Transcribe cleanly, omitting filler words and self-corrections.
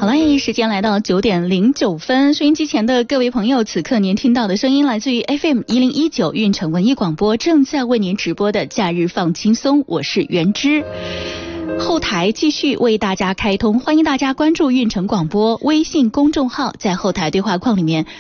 好了，时间来到9点09分，收音机前的各位朋友，此刻您听到的声音来自于 FM1019运城文艺广播，正在为您直播的假日放轻松，我是袁之。后台继续为大家开通，欢迎大家关注运城广播微信公众号，在后台对话框里面